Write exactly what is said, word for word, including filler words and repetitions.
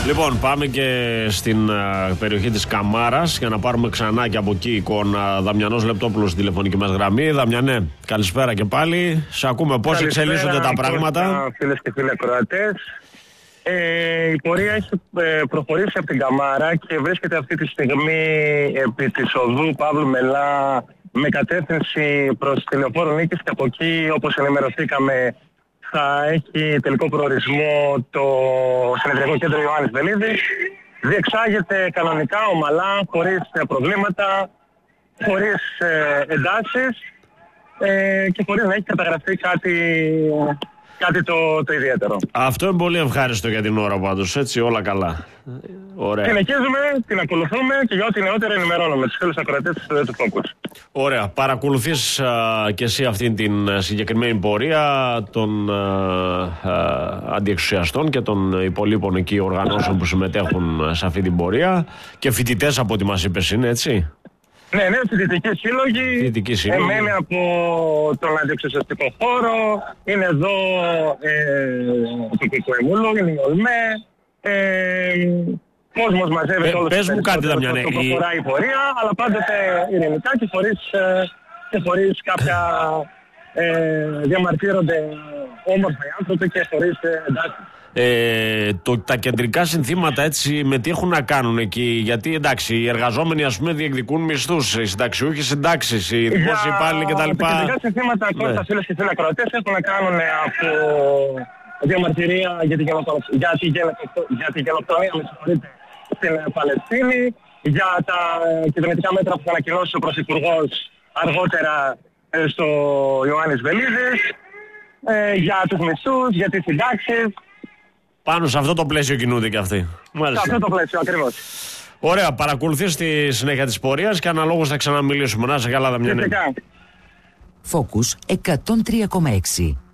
Λοιπόν, πάμε και στην uh, περιοχή της Καμάρας για να πάρουμε ξανά και από εκεί εικόνα. Δαμιανός Λεπτόπουλος στη τηλεφωνική μας γραμμή. Δαμιανέ, καλησπέρα και πάλι. Σε ακούμε πώς εξελίσσονται τα πράγματα. Φίλες και φίλοι ακροατές. Ε, η πορεία έχει ε, προχωρήσει από την Καμάρα και βρίσκεται αυτή τη στιγμή επί της οδού Παύλου Μελά με κατεύθυνση προς τη Λεωφόρο Νίκης, και από εκεί, όπως ενημερωθήκαμε, θα έχει τελικό προορισμό το συνεδριακό κέντρο Ιωάννης Βελίδης. Διεξάγεται κανονικά, ομαλά, χωρίς προβλήματα, χωρίς ε, εντάσεις ε, και χωρίς να έχει καταγραφεί κάτι, κάτι το, το ιδιαίτερο. Αυτό είναι πολύ ευχάριστο για την ώρα πάντως, έτσι, όλα καλά. Ωραία. Συνεχίζουμε, την ακολουθούμε και για ό,τι νεότερο ενημερώνουμε τους φίλους ακροατές του Focus. Ωραία. Παρακολουθείς α, και εσύ αυτήν την συγκεκριμένη πορεία των α, α, αντιεξουσιαστών και των υπολείπων εκεί οργανώσεων που συμμετέχουν σε αυτή την πορεία, και φοιτητές από ό,τι μας είπες είναι, έτσι? Ναι, ναι, φοιτητική σύλλογη, εμένει από τον αντιεξουσιαστικό χώρο, είναι εδώ ε, το Κουκουεμούλο, είναι η ΟΛΜΕ, ε, κόσμος μαζεύεται όλος πες μου κάτι, Δαμιανέ, που προχωράει η πορεία, αλλά πάντοτε ειρηνικά και χωρίς, ε, και χωρίς κάποια ε, διαμαρτύρονται όμορφα οι άνθρωποι και χωρίς ε, εντάσεις. Ε, το, τα κεντρικά συνθήματα, έτσι, με τι έχουν να κάνουν εκεί? Γιατί εντάξει, οι εργαζόμενοι, ας πούμε, διεκδικούν μισθούς, οι συνταξιούχοι συντάξεις, οι δημόσιοι υπάλληλοι κτλ. Τα κεντρικά συνθήματα, ναι, ακόμα φίλες και φίλοι ακροατές, έχουν να κάνουν από διαμαρτυρία για την γενοκτονία, για την γενοκτονία, με συγχωρείτε, στην Παλαιστίνη, για τα κυβερνητικά μέτρα που θα ανακοινώσει ο Πρωθυπουργός αργότερα στο Ιωάννης Βελίδης, ε, για τους μισθούς, για τις συντάξεις. Πάνω σε αυτό το πλαίσιο κινούνται και αυτοί. Μάλιστα. Σε αυτό το πλαίσιο, ακριβώς. Ωραία, παρακολουθείς τη συνέχεια της πορείας και αναλόγως θα ξαναμιλήσουμε. Να είσαι καλά, Δαμιανέ. Φυσικά. Focus εκατόν τρία κόμμα έξι.